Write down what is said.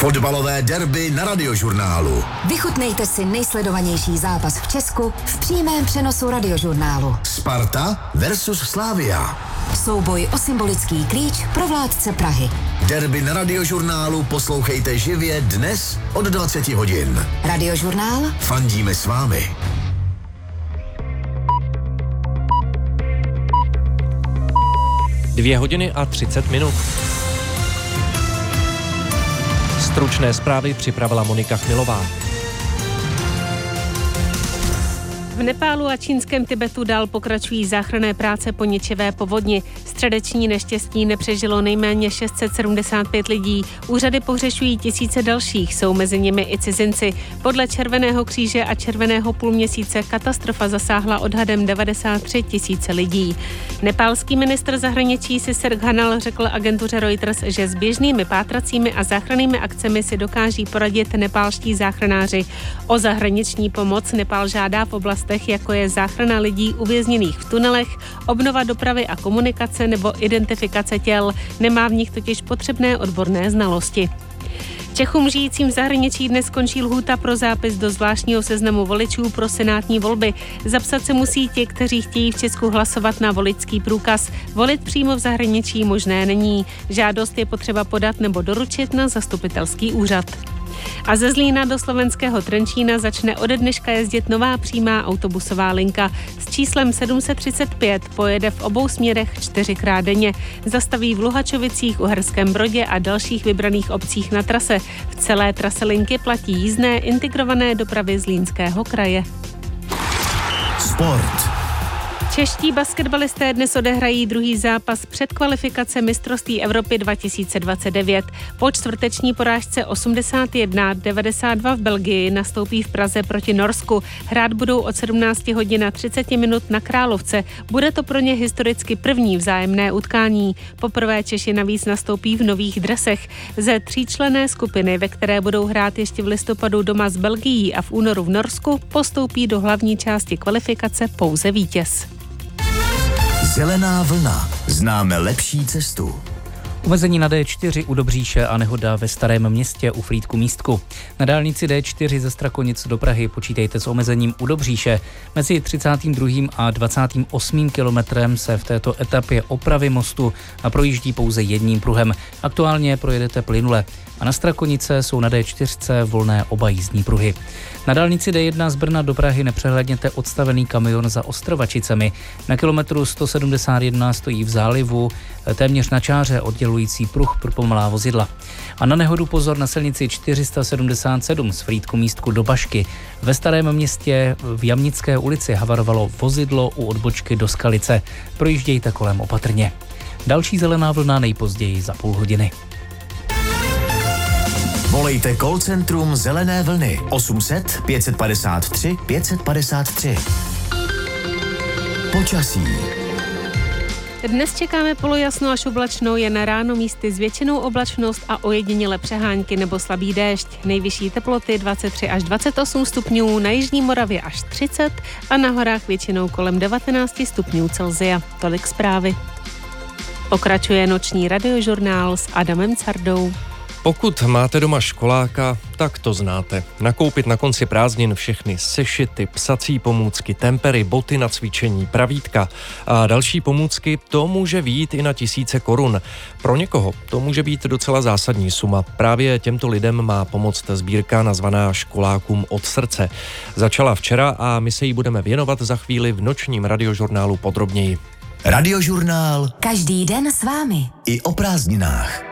Fotbalové derby na Radiožurnálu. Vychutnejte si nejsledovanější zápas v Česku v přímém přenosu Radiožurnálu. Sparta versus Slavia. Souboj o symbolický klíč pro vládce Prahy. Derby na Radiožurnálu poslouchejte živě dnes od 20 hodin. Radiožurnál. Fandíme s vámi. Dvě hodiny a 30 minut. Stručné zprávy připravila Monika Chmilová. V Nepálu a čínském Tibetu dál pokračují záchranné práce po ničivé povodni. Středeční neštěstí nepřežilo nejméně 675 lidí. Úřady pohřešují tisíce dalších, jsou mezi nimi i cizinci. Podle Červeného kříže a Červeného půlměsíce katastrofa zasáhla odhadem 93 tisíce lidí. Nepálský ministr zahraničí Sisir Ghanal řekl agentuře Reuters, že s běžnými pátracími a záchrannými akcemi si dokáží poradit nepálští záchranáři. O zahraniční pomoc Nepál žádá v oblastech, jako je záchrana lidí uvězněných v tunelech, obnova dopravy a komunikace nebo identifikace těl. Nemá v nich totiž potřebné odborné znalosti. Čechům žijícím v zahraničí dnes skončí lhůta pro zápis do zvláštního seznamu voličů pro senátní volby. Zapsat se musí ti, kteří chtějí v Česku hlasovat na voličský průkaz. Volit přímo v zahraničí možné není. Žádost je potřeba podat nebo doručit na zastupitelský úřad. A ze Zlína do slovenského Trenčína začne ode dneška jezdit nová přímá autobusová linka. S číslem 735 pojede v obou směrech 4krát denně. Zastaví v Luhačovicích, Uherském Brodě a dalších vybraných obcích na trase. V celé trase linky platí jízdné integrované dopravy Zlínského kraje. Sport. Čeští basketbalisté dnes odehrají druhý zápas předkvalifikace mistrovství Evropy 2029. Po čtvrteční porážce 81-92 v Belgii nastoupí v Praze proti Norsku. Hrát budou od 17 hodin a 30 minut na Královce. Bude to pro ně historicky první vzájemné utkání. Poprvé Češi navíc nastoupí v nových dresech. Ze tříčlenné skupiny, ve které budou hrát ještě v listopadu doma s Belgií a v únoru v Norsku, postoupí do hlavní části kvalifikace pouze vítěz. Zelená vlna. Známe lepší cestu. Omezení na D4 u Dobříše a nehoda ve Starém Městě u Frýdku Místku. Na dálnici D4 ze Strakonic do Prahy počítejte s omezením u Dobříše. Mezi 32. a 28. kilometrem se v této etapě opravy mostu a projíždí pouze jedním pruhem. Aktuálně projedete plynule. A na Strakonice jsou na D4 volné oba jízdní pruhy. Na dálnici D1 z Brna do Prahy nepřehledněte odstavený kamion za Ostrovačicemi. Na kilometru 171 stojí v zálivu téměř na čáře oddělující pruh pro pomalá vozidla. A na nehodu pozor na silnici 477 z Frýdku Místku do Bašky. Ve Starém Městě v Jamnické ulici havarovalo vozidlo u odbočky do Skalice. Projíždějte kolem opatrně. Další zelená vlna nejpozději za půl hodiny. Volejte call centrum Zelené vlny 800 553 553. Počasí. Dnes čekáme polojasno až oblačno, jen ráno místy s většinou oblačnost a ojediněle přehánky nebo slabý déšť. Nejvyšší teploty 23 až 28 stupňů, na jižní Moravě až 30 a na horách většinou kolem 19 stupňů Celsia. Tolik zprávy. Pokračuje noční radiožurnál s Adamem Cardou. Pokud máte doma školáka, tak to znáte. Nakoupit na konci prázdnin všechny sešity, psací pomůcky, tempery, boty na cvičení, pravítka a další pomůcky, to může vyjít i na tisíce korun. Pro někoho to může být docela zásadní suma. Právě těmto lidem má pomoct sbírka nazvaná Školákům od srdce. Začala včera a my se jí budeme věnovat za chvíli v nočním radiožurnálu podrobněji. Radiožurnál. Každý den s vámi. I o prázdninách.